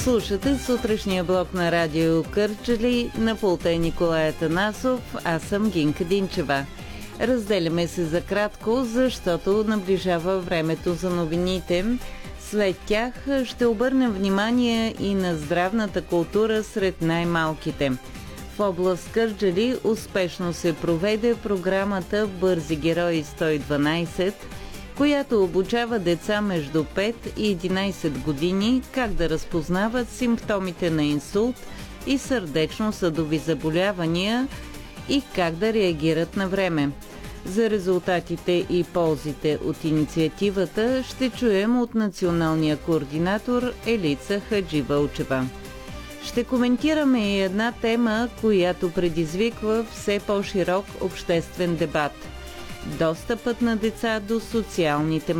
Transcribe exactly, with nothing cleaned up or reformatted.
Слушате сутрешния блок на Радио Кърджали. На пулта е Николай Атанасов, аз съм Гинка Динчева. Разделяме се за кратко, защото наближава времето за новините. След тях ще обърнем внимание и на здравната култура сред най-малките. В област Кърджали успешно се проведе програмата Бързи герои сто и дванайсет, която обучава деца между пет и единайсет години как да разпознават симптомите на инсулт и сърдечно-съдови заболявания и как да реагират на време. За резултатите и ползите от инициативата ще чуем от националния координатор Елица Хадживълчева. Ще коментираме и една тема, която предизвиква все по-широк обществен дебат – достъпът на деца до социалните